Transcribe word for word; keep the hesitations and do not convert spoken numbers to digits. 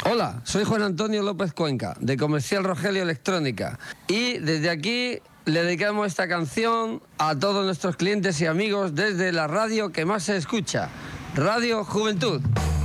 Hola, soy Juan Antonio López Cuenca, de Comercial Rogelio Electrónica, y desde aquí le dedicamos esta canción a todos nuestros clientes y amigos desde la radio que más se escucha, Radio Juventud.